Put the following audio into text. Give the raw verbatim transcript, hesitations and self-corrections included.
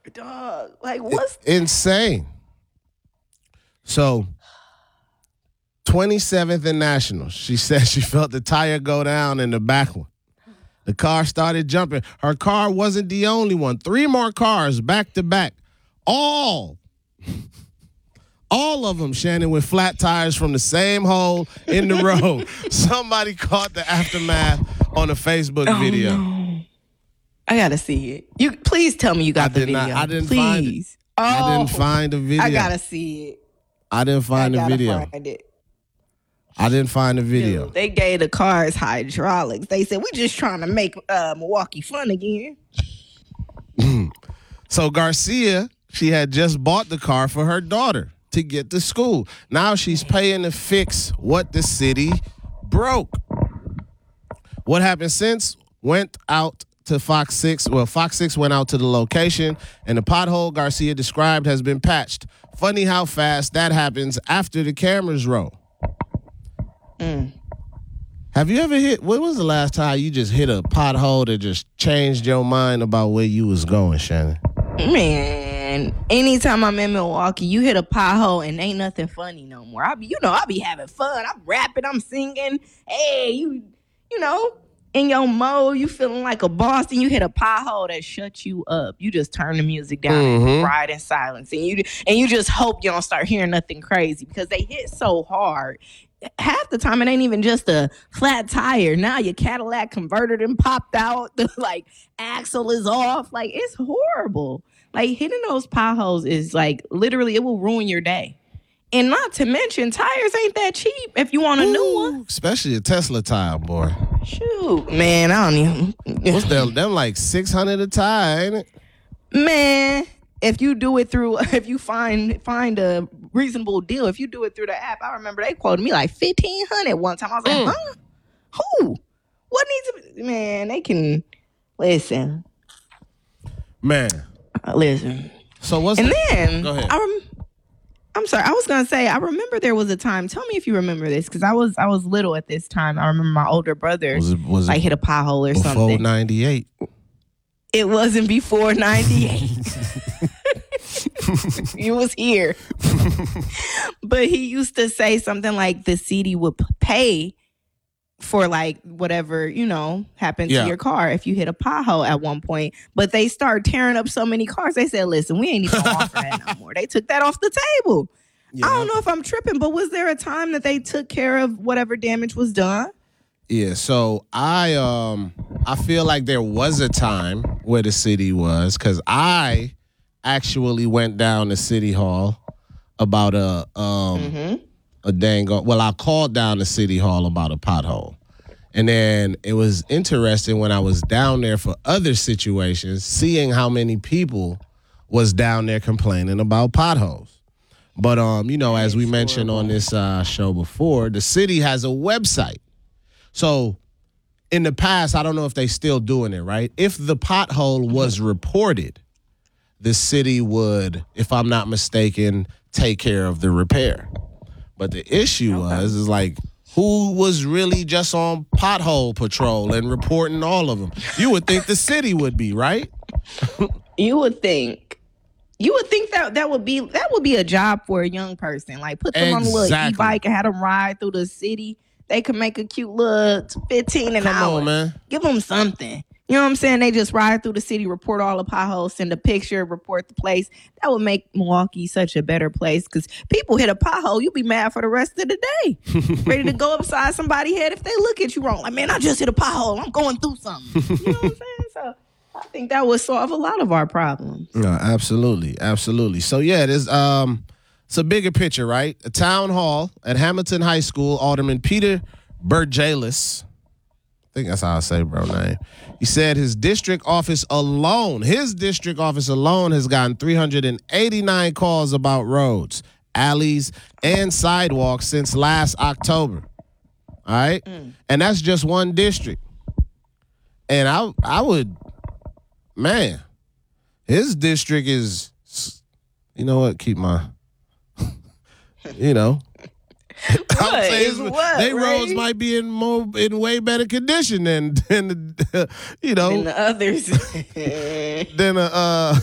Dog, like what's insane. So, twenty-seventh in Nationals. She said she felt the tire go down in the back one. The car started jumping. Her car wasn't the only one. Three more cars back to back. All, all of them, Shannon, with flat tires from the same hole in the road. Somebody caught the aftermath on a Facebook oh, video. No. I gotta see it. You please tell me you got I the did video. not. I didn't please. find it. Oh, I didn't find the video. I gotta see it. I didn't find I the video. Find it. I didn't find the video. Dude, they gave the cars hydraulics. They said, we just trying to make uh, Milwaukee fun again. So Garcia, she had just bought the car for her daughter to get to school. Now she's paying to fix what the city broke. What happened since? Went out to Fox six. Well, Fox six went out to the location, and the pothole Garcia described has been patched. Funny how fast that happens after the cameras roll. Mm. Have you ever hit, when was the last time you just hit a pothole that just changed your mind about where you was going, Shannon? Man, anytime I'm in Milwaukee, you hit a pothole and ain't nothing funny no more. I be, you know, I be having fun. I'm rapping, I'm singing. Hey, you, you know, in your mode, you feeling like a boss, and you hit a pothole that shuts you up. You just turn the music down mm-hmm. and ride in silence, and you and you just hope you don't start hearing nothing crazy because they hit so hard. Half the time it ain't even just a flat tire. Now your Cadillac converted and popped out. The like axle is off. Like it's horrible. Like hitting those potholes is like literally it will ruin your day. And not to mention tires ain't that cheap if you want a Ooh, new one. Especially a Tesla tire, boy. Shoot, man, I don't even. What's them? Them like six hundred a tire, ain't it? Man. If you do it through, if you find find a reasonable deal, if you do it through the app, I remember they quoted me like fifteen hundred one time. I was like, mm. huh? Who? What needs to be? Man, they can listen. Man, uh, listen. So what's and the, then go ahead. I rem- I'm sorry. I was gonna say I remember there was a time. Tell me if you remember this because I was I was little at this time. I remember my older brother was it, was like it hit a pothole or before something. Before ninety-eight. It wasn't before ninety-eight. You was here. But he used to say something like the city would pay for like whatever, you know, happened yeah. to your car if you hit a pothole at one point. But they started tearing up so many cars. They said, listen, we ain't even gonna offer that no more. They took that off the table. Yeah. I don't know if I'm tripping, but was there a time that they took care of whatever damage was done? Yeah, so I um I feel like there was a time where the city was, because I actually went down to City Hall about a um mm-hmm. a dang well I called down to City Hall about a pothole. And then it was interesting when I was down there for other situations, seeing how many people was down there complaining about potholes. But um, you know, as we mentioned on this uh, show before, the city has a website. So in the past, I don't know if they still doing it, right? If the pothole was reported, the city would, if I'm not mistaken, take care of the repair. But the issue was, is like, who was really just on pothole patrol and reporting all of them? You would think the city would be, right? You would think. You would think that that would be that would be a job for a young person. Like put them exactly. on a little e-bike and have them ride through the city. They could make a cute little fifteen an Come hour. On, man. Give them something. You know what I'm saying? They just ride through the city, report all the potholes, send a picture, report the place. That would make Milwaukee such a better place because people hit a pothole, you'll be mad for the rest of the day. Ready to go upside somebody's head if they look at you wrong. Like, man, I just hit a pothole. I'm going through something. You know what I'm saying? So I think that would solve a lot of our problems. No, absolutely. Absolutely. So, yeah, there's um, it's a bigger picture, right? A town hall at Hamilton High School, Alderman Peter Burjalis, I think that's how I say bro name. He said his district office alone, his district office alone has gotten three hundred eighty-nine calls about roads, alleys, and sidewalks since last October. All right? Mm. And that's just one district. And I I would, man, his district is, you know what, keep my, you know. What? I would say is what, they right? roads might be in more in way better condition than than you know than the others. than a uh,